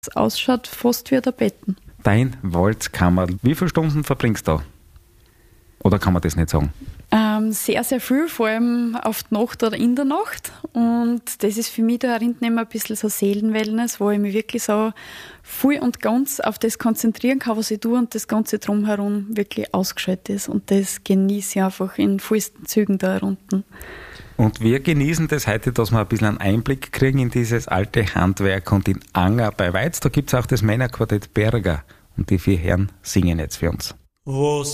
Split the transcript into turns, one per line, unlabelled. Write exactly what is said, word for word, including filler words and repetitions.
Es ausschaut fast wie der Betten.
Dein Walzkammer, wie viele Stunden verbringst du da? Oder kann man das nicht sagen?
Ähm, sehr, sehr viel, vor allem auf die Nacht oder in der Nacht. Und das ist für mich da hinten immer ein bisschen so Seelenwellness, wo ich mich wirklich so voll und ganz auf das konzentrieren kann, was ich tue und das Ganze drumherum wirklich ausgeschaltet ist. Und das genieße ich einfach in vollsten Zügen da unten.
Und wir genießen das heute, dass wir ein bisschen einen Einblick kriegen in dieses alte Handwerk und in Anger bei Weiz. Da gibt es auch das Männerquartett Berger und die vier Herren singen jetzt für uns.
Wo